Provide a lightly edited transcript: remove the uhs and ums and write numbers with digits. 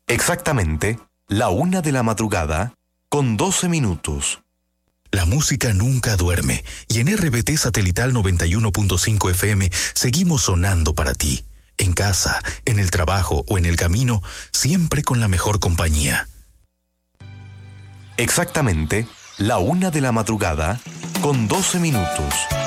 Exactamente, la 1 de la madrugada, con 12 minutos. La música nunca duerme y en RBT Satelital 91.5 FM seguimos sonando para ti. En casa, en el trabajo o en el camino, siempre con la mejor compañía. Exactamente, la 1 de la madrugada, con 12 minutos.